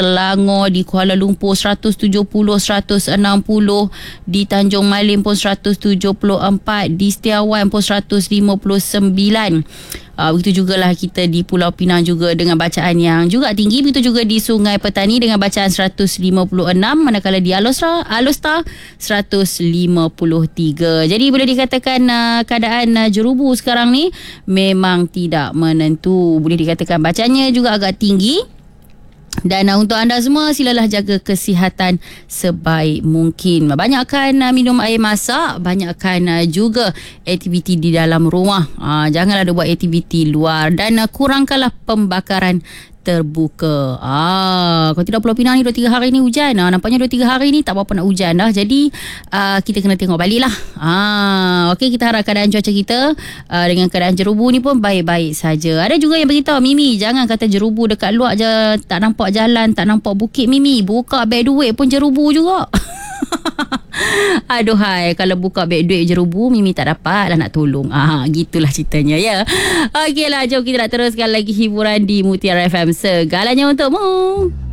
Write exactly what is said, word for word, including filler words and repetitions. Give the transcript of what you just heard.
Selangor, di Kuala Lumpur seratus tujuh puluh, seratus enam puluh, di Tanjung Malim pun seratus tujuh puluh empat, di Setiawan pun seratus lima puluh sembilan. Uh, begitu jugalah kita di Pulau Pinang juga dengan bacaan yang juga tinggi. Begitu juga di Sungai Petani dengan bacaan seratus lima puluh enam, manakala di Alosra, Alostar seratus lima puluh tiga. Jadi boleh dikatakan uh, keadaan uh, jerubu sekarang ni memang tidak menentu. Boleh dikatakan bacaannya juga agak tinggi. Dan uh, untuk anda semua, silalah jaga kesihatan sebaik mungkin. Banyakkan uh, minum air masak, banyakkan uh, juga aktiviti di dalam rumah. Uh, janganlah ada buat aktiviti luar, dan uh, kurangkanlah pembakaran terbuka. Ah, kalau tidak Pulau Pinang ni dua tiga hari ni hujan. Ah, nampaknya dua tiga hari ni tak apa-apa nak hujan dah. Jadi ah, kita kena tengok balik lah. Ah, okey, kita harap keadaan cuaca kita ah, dengan keadaan jerubu ni pun baik-baik saja. Ada juga yang beritahu, Mimi, jangan kata jerubu dekat luar je, tak nampak jalan, tak nampak bukit, Mimi. Buka beg duit pun jerubu juga. Aduhai, kalau buka beg duit jerubu, Mimi tak dapat lah nak tolong. Ah, gitulah ceritanya ya. Okeylah, jom kita nak teruskan lagi hiburan di Mutiara F M, segalanya untukmu.